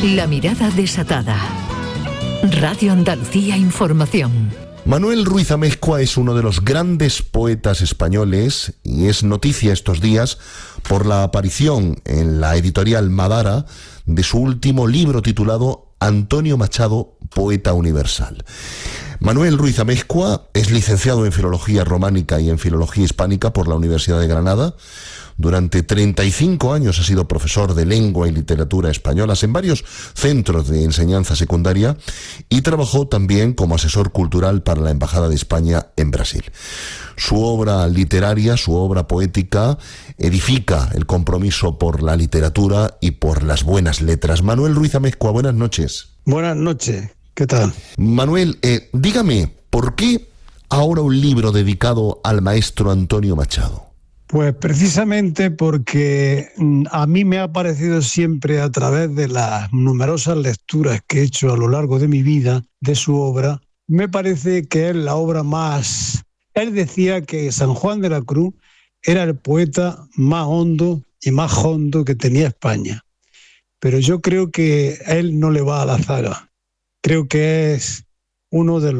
La mirada desatada. Radio Andalucía Información. Manuel Ruiz Amezcua es uno de los grandes poetas españoles y es noticia estos días por la aparición en la editorial Madara de su último libro titulado Antonio Machado, Poeta Universal. Manuel Ruiz Amezcua es licenciado en Filología Románica y en Filología Hispánica por la Universidad de Granada. Durante 35 años ha sido profesor de lengua y literatura españolas en varios centros de enseñanza secundaria y trabajó también como asesor cultural para la Embajada de España en Brasil. Su obra literaria, su obra poética, edifica el compromiso por la literatura y por las buenas letras. Manuel Ruiz Amezcua, buenas noches. Buenas noches, ¿qué tal? Manuel, dígame, ¿por qué ahora un libro dedicado al maestro Antonio Machado? Pues precisamente porque a mí me ha parecido siempre, a través de las numerosas lecturas que he hecho a lo largo de mi vida de su obra, me parece que es la obra más... Él decía que San Juan de la Cruz era el poeta más hondo y más hondo que tenía España. Pero yo creo que él no le va a la zaga. Creo que es uno de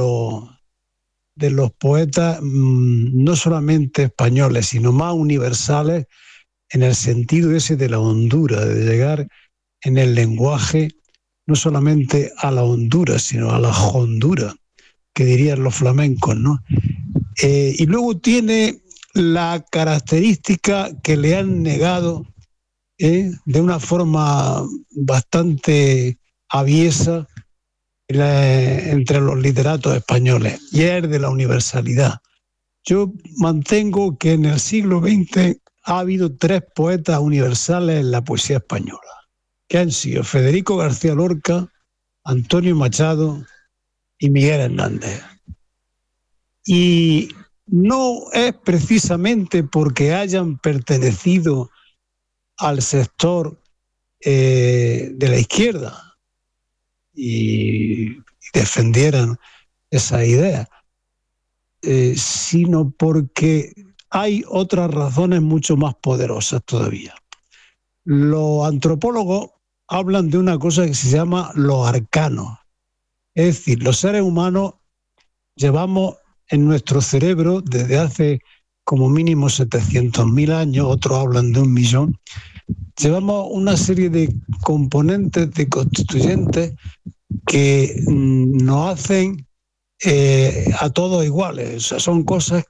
los poetas no solamente españoles, sino más universales en el sentido ese de la hondura, de llegar en el lenguaje no solamente a la hondura, sino a la hondura, que dirían los flamencos, ¿no? Y luego tiene la característica que le han negado de una forma bastante aviesa entre los literatos españoles, y es de la universalidad. Yo mantengo que en el siglo XX ha habido 3 poetas universales en la poesía española, que han sido Federico García Lorca, Antonio Machado y Miguel Hernández. Y no es precisamente porque hayan pertenecido al sector de la izquierda y defendieran esa idea, sino porque hay otras razones mucho más poderosas todavía. Los antropólogos hablan de una cosa que se llama los arcanos. Es decir, los seres humanos llevamos en nuestro cerebro desde hace como mínimo 700.000 años, otros hablan de 1 millón, llevamos una serie de componentes, de constituyentes que nos hacen a todos iguales. O sea, son cosas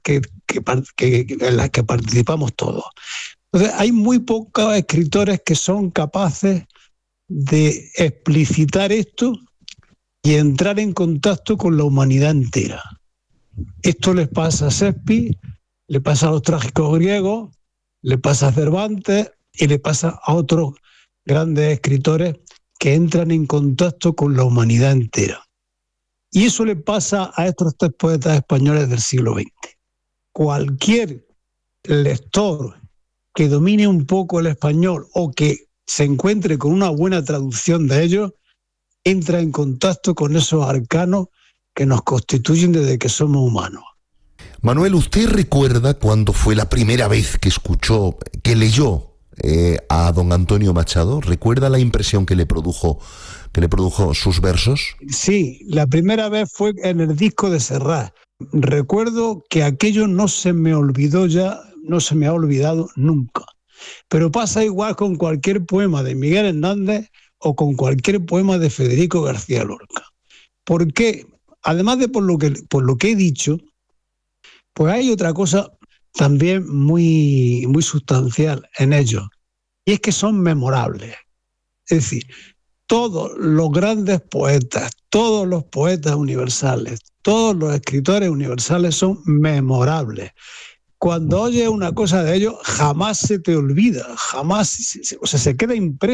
en las que participamos todos. Entonces, hay muy pocos escritores que son capaces de explicitar esto y entrar en contacto con la humanidad entera. Esto les pasa a Shakespeare, le pasa a los trágicos griegos, le pasa a Cervantes y le pasa a otros grandes escritores que entran en contacto con la humanidad entera. Y eso le pasa a estos 3 poetas españoles del siglo XX. Cualquier lector que domine un poco el español o que se encuentre con una buena traducción de ellos, entra en contacto con esos arcanos que nos constituyen desde que somos humanos. Manuel, ¿usted recuerda cuándo fue la primera vez que escuchó, que leyó a don Antonio Machado? ¿Recuerda la impresión que le produjo sus versos? Sí, la primera vez fue en el disco de Serrat. Recuerdo que aquello no se me olvidó ya, no se me ha olvidado nunca. Pero pasa igual con cualquier poema de Miguel Hernández o con cualquier poema de Federico García Lorca. ¿Por qué? Además de por lo que he dicho, pues hay otra cosa también muy, muy sustancial en ellos, y es que son memorables. Es decir, todos los grandes poetas, todos los poetas universales, todos los escritores universales son memorables. Cuando oyes una cosa de ellos, jamás se te olvida, jamás, o sea, se queda impreso